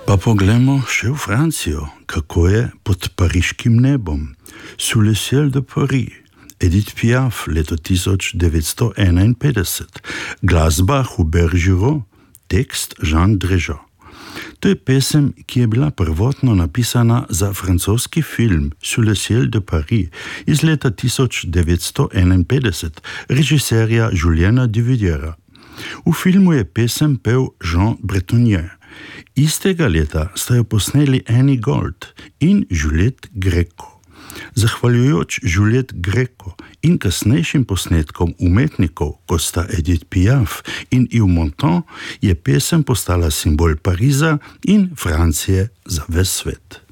Pa poglejmo še v Francijo, kako je pod pariškim nebom. Sous le ciel de Paris, Edith Piaf, leto 1951. Glasba Hubert Giraud, tekst Jean Dréjean. To je pesem, ki je bila prvotno napisana za francoski film Sous le ciel de Paris iz leta 1951, režiserja Juliena Duvidiera. V filmu je pesem pel Jean Bretonnier. Istega leta sta jo posneli Annie Gold in Juliette Gréco. Zahvaljujoč Juliette Gréco in kasnejšim posnetkom umetnikov, kot sta Edith Piaf in Yves Montand, je pesem postala simbol Pariza in Francije za ves svet.